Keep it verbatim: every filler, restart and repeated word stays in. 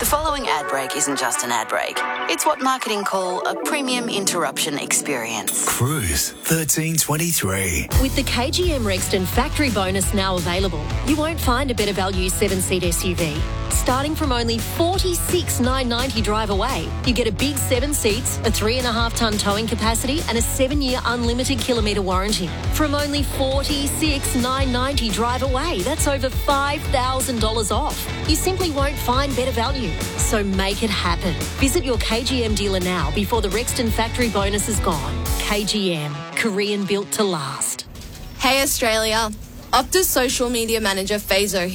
The following ad break isn't just an ad break. It's what marketing call a premium interruption experience. Cruise thirteen twenty-three. With the K G M Rexton factory bonus now available, you won't find a better value seven-seat S U V. Starting from only forty-six thousand nine hundred ninety drive away, you get a big seven seats, a three and a half tonne towing capacity and a seven-year unlimited kilometre warranty. From only forty-six thousand nine hundred ninety drive away, that's over five thousand dollars off. You simply won't find better value. So make it happen. Visit your K G M dealer now before the Rexton factory bonus is gone. K G M, Korean built to last. Hey Australia, Optus social media manager Fazo